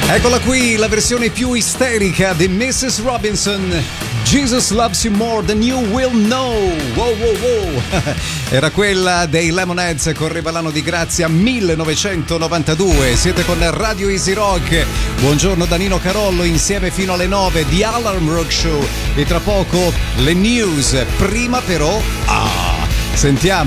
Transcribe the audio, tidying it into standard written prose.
Eccola qui, la versione più isterica di Mrs. Robinson. Jesus loves you more than you will know. Wow, wow, wow. Era quella dei Lemonheads, correva l'anno di grazia 1992. Siete con Radio Easy Rock. Buongiorno Danilo Carollo, insieme fino alle 9 di Alarm Rock Show. E tra poco le news. Prima però, sentiamo